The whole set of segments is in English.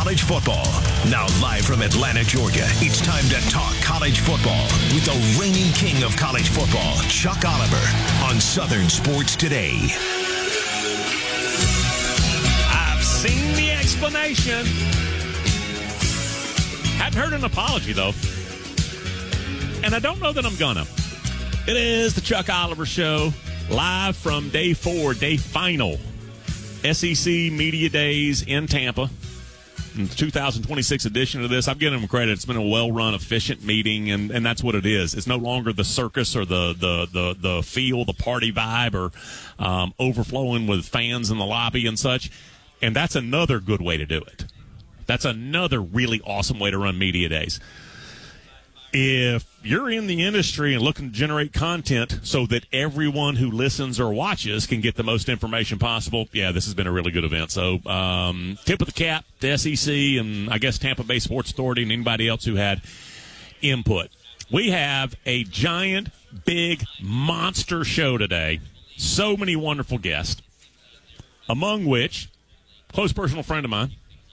college football. Now live from Atlanta, Georgia, it's time to talk college football with the reigning king of college football, Chuck Oliver, on Southern Sports Today. I've seen the explanation. Hadn't heard an apology, though. And I don't know that I'm gonna. It is the Chuck Oliver Show, live from day 4, day final. SEC Media Days in Tampa. In the 2026 edition of this, I'm giving them credit. It's been a well-run, efficient meeting, and that's what it is. It's no longer the circus or the feel, the party vibe, or overflowing with fans in the lobby and such. And that's another good way to do it. That's another really awesome way to run media days. If you're in the industry and looking to generate content so that everyone who listens or watches can get the most information possible, yeah, this has been a really good event. So tip of the cap to SEC and I guess Tampa Bay Sports Authority and anybody else who had input. We have a giant, big, monster show today. So many wonderful guests, among which, close personal friend of mine,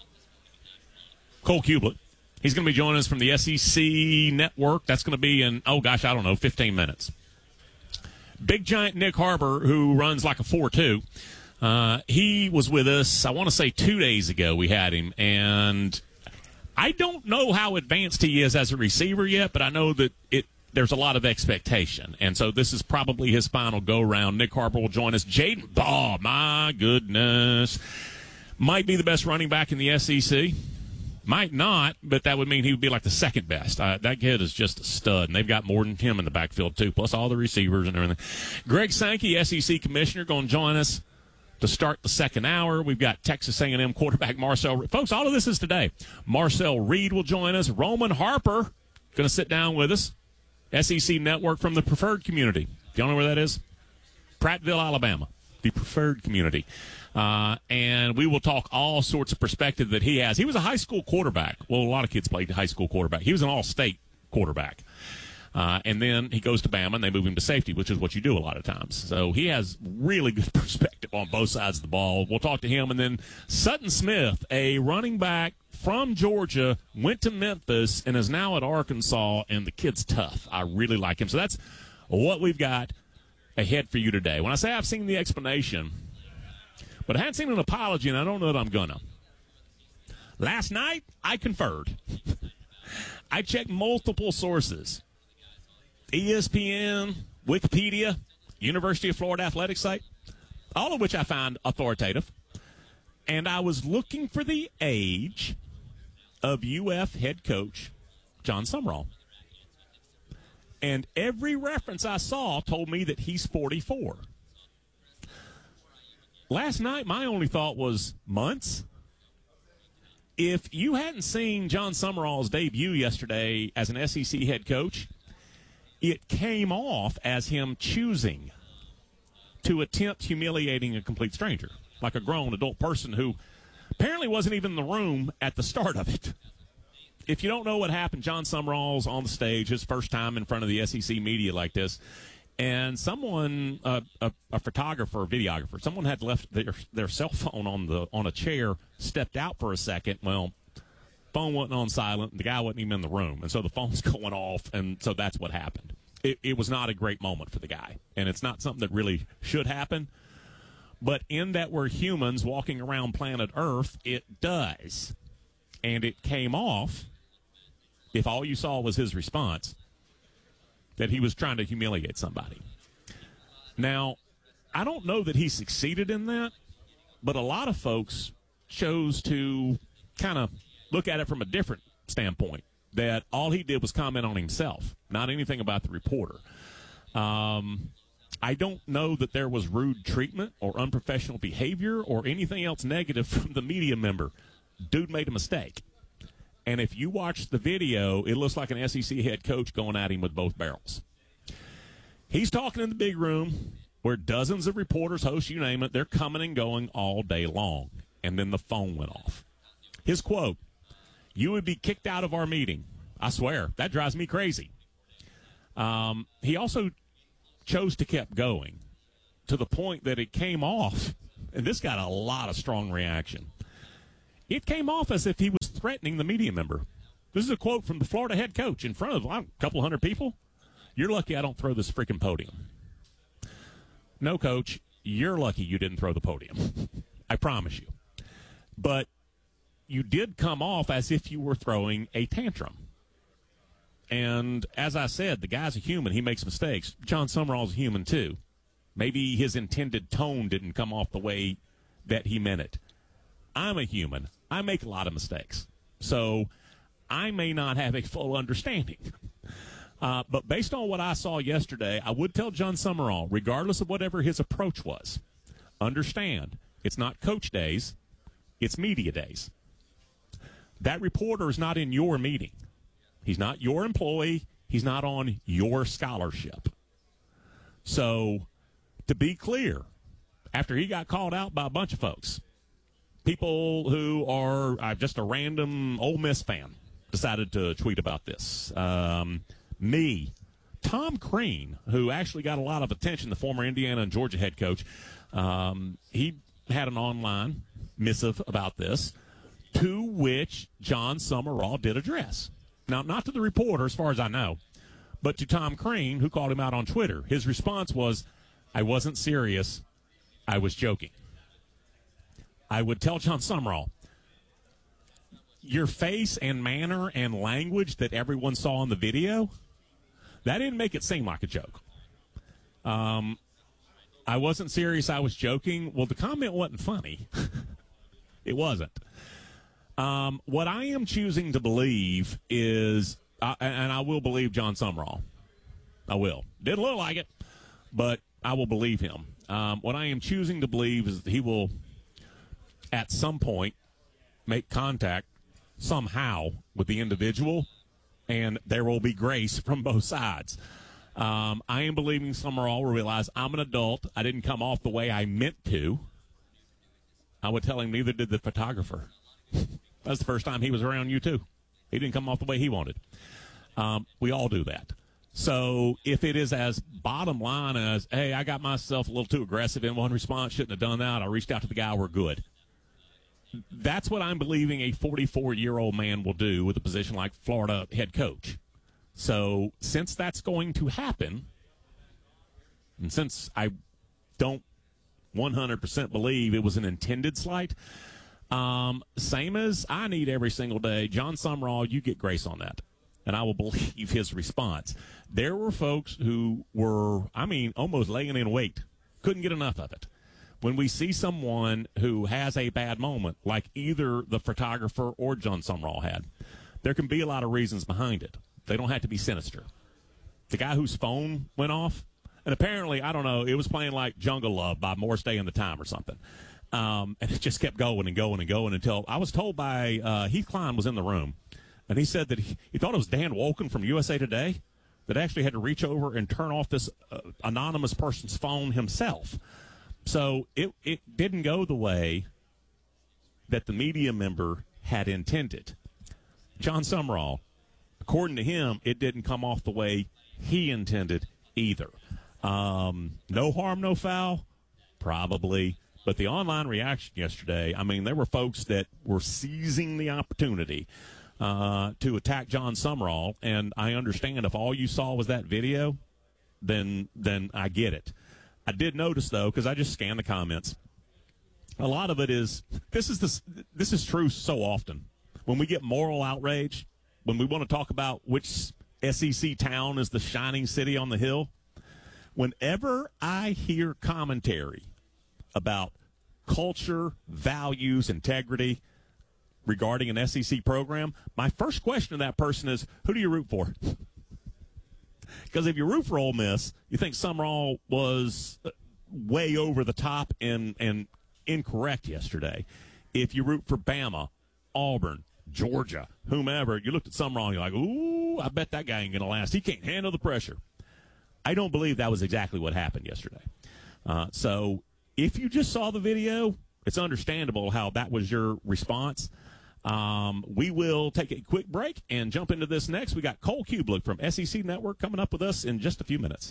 Cole Cubelic. He's going to be joining us from the SEC Network. That's going to be in, 15 minutes. Big giant Nick Harbor, who runs like a 4.2, he was with us, I want to say 2 days ago we had him. And I don't know how advanced he is as a receiver yet, but I know that there's a lot of expectation. And so this is probably his final go-round. Nick Harbor will join us. Jaden Baugh, my goodness, might be the best running back in the SEC. Might not, but that would mean he would be like the second best. That kid is just a stud, and they've got more than him in the backfield, too, plus all the receivers and everything. Greg Sankey, SEC commissioner, going to join us to start the second hour. We've got Texas A&M quarterback Marcel. Folks, all of this is today. Marcel Reed will join us. Roman Harper going to sit down with us. SEC Network from the Preferred Community. Do y'all know where that is? Prattville, Alabama. The Preferred Community. And we will talk all sorts of perspective that he has. He was a high school quarterback. Well, a lot of kids played high school quarterback. He was an all-state quarterback. And then he goes to Bama, and they move him to safety, which is what you do a lot of times. So he has really good perspective on both sides of the ball. We'll talk to him. And then Sutton Smith, a running back from Georgia, went to Memphis and is now at Arkansas, and the kid's tough. I really like him. So that's what we've got ahead for you today. When I say I've seen the explanation, but I hadn't seen an apology, and I don't know that I'm going to. Last night, I conferred. I checked multiple sources. ESPN, Wikipedia, University of Florida Athletics site, all of which I found authoritative. And I was looking for the age of UF head coach John Sumrall. And every reference I saw told me that he's 44. Last night, my only thought was months. If you hadn't seen John Sumrall's debut yesterday as an SEC head coach, it came off as him choosing to attempt humiliating a complete stranger, like a grown adult person who apparently wasn't even in the room at the start of it. If you don't know what happened, John Sumrall's on the stage, his first time in front of the SEC media like this. And someone, a photographer, a videographer, someone had left their cell phone on a chair, stepped out for a second. Well, phone wasn't on silent, and the guy wasn't even in the room. And so the phone's going off, and so that's what happened. It was not a great moment for the guy, and it's not something that really should happen. But in that we're humans walking around planet Earth, it does. And it came off, if all you saw was his response, that he was trying to humiliate somebody. Now, I don't know that he succeeded in that, but a lot of folks chose to kind of look at it from a different standpoint, that all he did was comment on himself, not anything about the reporter. I don't know that there was rude treatment or unprofessional behavior or anything else negative from the media member. Dude made a mistake. And if you watch the video, it looks like an SEC head coach going at him with both barrels. He's talking in the big room where dozens of reporters, hosts, you name it, they're coming and going all day long. And then the phone went off. His quote, "You would be kicked out of our meeting." I swear, that drives me crazy. He also chose to keep going to the point that it came off, and this got a lot of strong reaction. It came off as if he was threatening the media member. This is a quote from the Florida head coach in front of a couple hundred people. You're lucky I don't throw this freaking podium. No, Coach, you're lucky you didn't throw the podium. I promise you. But you did come off as if you were throwing a tantrum. And as I said, the guy's a human. He makes mistakes. John Summerall's a human, too. Maybe his intended tone didn't come off the way that he meant it. I'm a human. I make a lot of mistakes. So I may not have a full understanding. But based on what I saw yesterday, I would tell John Summerall, regardless of whatever his approach was, understand it's not coach days, it's media days. That reporter is not in your meeting. He's not your employee. He's not on your scholarship. So, to be clear, after he got called out by a bunch of folks, people who are just a random Ole Miss fan decided to tweet about this. Me, Tom Crean, who actually got a lot of attention, the former Indiana and Georgia head coach, he had an online missive about this, to which John Summerall did address. Now, not to the reporter, as far as I know, but to Tom Crean, who called him out on Twitter. His response was, I wasn't serious, I was joking. I would tell John Summerall, your face and manner and language that everyone saw in the video, that didn't make it seem like a joke. I wasn't serious, I was joking. Well, the comment wasn't funny. It wasn't. What I am choosing to believe is, and I will believe John Summerall. I will. Didn't look like it, but I will believe him. What I am choosing to believe is that he will, at some point, make contact somehow with the individual, and there will be grace from both sides. I am believing Summerall will realize I'm an adult. I didn't come off the way I meant to. I would tell him neither did the photographer. That's the first time he was around you, too. He didn't come off the way he wanted. We all do that. So if it is as bottom line as, hey, I got myself a little too aggressive in one response, shouldn't have done that, I reached out to the guy, we're good. That's what I'm believing a 44-year-old man will do with a position like Florida head coach. So since that's going to happen, and since I don't 100% believe it was an intended slight, same as I need every single day, John Summerall, you get grace on that. And I will believe his response. There were folks who were, almost laying in wait. Couldn't get enough of it. When we see someone who has a bad moment, like either the photographer or John Summerall had, there can be a lot of reasons behind it. They don't have to be sinister. The guy whose phone went off, and apparently, I don't know, it was playing like Jungle Love by Morris Day and the Time or something. And it just kept going and going and going until I was told by Heath Klein was in the room. And he said that he thought it was Dan Wolken from USA Today that actually had to reach over and turn off this anonymous person's phone himself. So it didn't go the way that the media member had intended. John Summerall, according to him, it didn't come off the way he intended either. No harm, no foul? Probably. But the online reaction yesterday, there were folks that were seizing the opportunity to attack John Summerall, and I understand if all you saw was that video, then I get it. I did notice, though, because I just scanned the comments, a lot of it is, this is true so often. When we get moral outrage, when we want to talk about which SEC town is the shining city on the hill, whenever I hear commentary about culture, values, integrity regarding an SEC program, my first question to that person is, who do you root for? Because if you root for Ole Miss, you think Summerall was way over the top and incorrect yesterday. If you root for Bama, Auburn, Georgia, whomever, you looked at Summerall and you're like, ooh, I bet that guy ain't going to last. He can't handle the pressure. I don't believe that was exactly what happened yesterday. So if you just saw the video, it's understandable how that was your response. We will take a quick break and jump into this next. We got Cole Cubelic from SEC Network coming up with us in just a few minutes.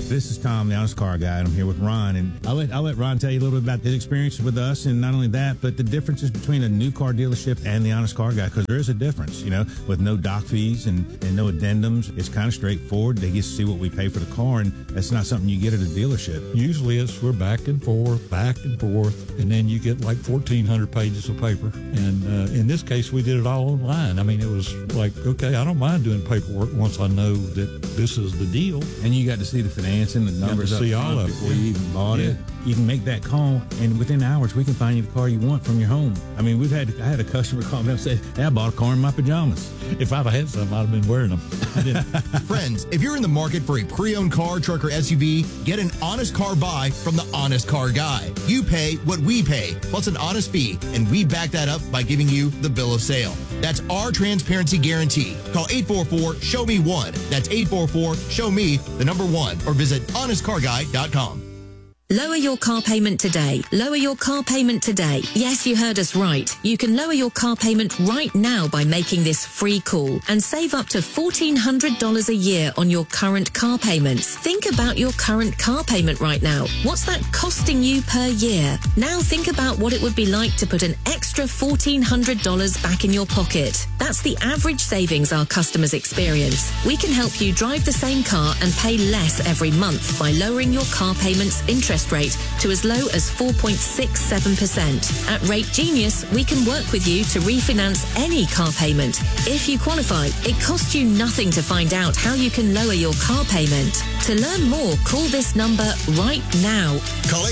This is Tom, the Honest Car Guy, and I'm here with Ron. And I'll let Ron tell you a little bit about his experience with us, and not only that, but the differences between a new car dealership and the Honest Car Guy, because there is a difference, with no doc fees and no addendums. It's kind of straightforward. They get to see what we pay for the car, and that's not something you get at a dealership. Usually we're back and forth, and then you get like 1,400 pages of paper. And in this case, we did it all online. I mean, it was like, okay, I don't mind doing paperwork once I know that this is the deal. And you got to see the financing, the numbers up front before you even bought it. You can make that call, and within hours, we can find you the car you want from your home. I mean, I had a customer call me up and say, hey, I bought a car in my pajamas. If I'd have had some, I'd have been wearing them. I didn't. Friends, if you're in the market for a pre-owned car, truck, or SUV, get an honest car buy from the Honest Car Guy. You pay what we pay, plus an honest fee, and we back that up by giving you the bill of sale. That's our transparency guarantee. Call 844-SHOW-ME-1. That's 844-SHOW-ME, the number 1, or visit honestcarguy.com. Lower your car payment today. Lower your car payment today. Yes, you heard us right. You can lower your car payment right now by making this free call and save up to $1,400 a year on your current car payments. Think about your current car payment right now. What's that costing you per year? Now think about what it would be like to put an extra $1,400 back in your pocket. That's the average savings our customers experience. We can help you drive the same car and pay less every month by lowering your car payment's interest rate to as low as 4.67%. At Rate Genius, we can work with you to refinance any car payment. If you qualify, it costs you nothing to find out how you can lower your car payment. To learn more, call this number right now. Call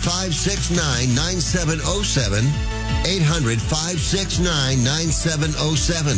800-569-9707. 800-569-9707.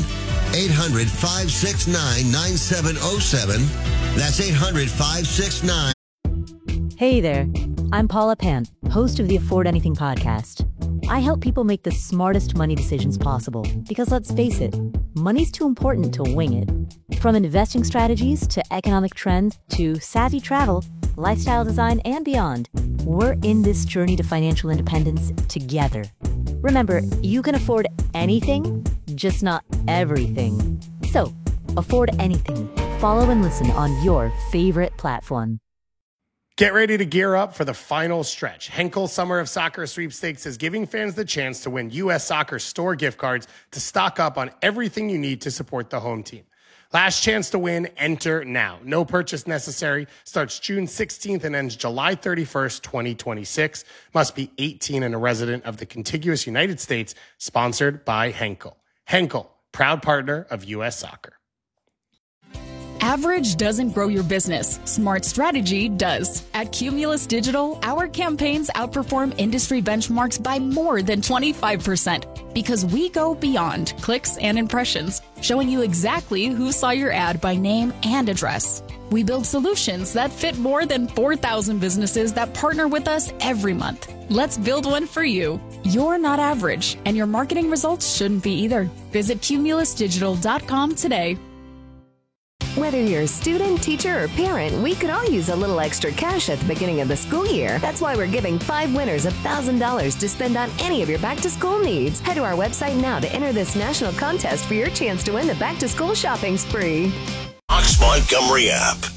800-569-9707. That's 800-569. Hey there, I'm Paula Pant, host of the Afford Anything podcast. I help people make the smartest money decisions possible because, let's face it, money's too important to wing it. From investing strategies to economic trends to savvy travel, lifestyle design, and beyond, we're in this journey to financial independence together. Remember, you can afford anything, just not everything. So, afford anything. Follow and listen on your favorite platform. Get ready to gear up for the final stretch. Henkel Summer of Soccer Sweepstakes is giving fans the chance to win U.S. Soccer store gift cards to stock up on everything you need to support the home team. Last chance to win, enter now. No purchase necessary. Starts June 16th and ends July 31st, 2026. Must be 18 and a resident of the contiguous United States. Sponsored by Henkel. Henkel, proud partner of U.S. Soccer. Average doesn't grow your business. Smart strategy does. At Cumulus Digital, our campaigns outperform industry benchmarks by more than 25% because we go beyond clicks and impressions, showing you exactly who saw your ad by name and address. We build solutions that fit more than 4,000 businesses that partner with us every month. Let's build one for you. You're not average, and your marketing results shouldn't be either. Visit cumulusdigital.com today. Whether you're a student, teacher, or parent, we could all use a little extra cash at the beginning of the school year. That's why we're giving 5 winners $1,000 to spend on any of your back-to-school needs. Head to our website now to enter this national contest for your chance to win the back-to-school shopping spree. Fox Montgomery app.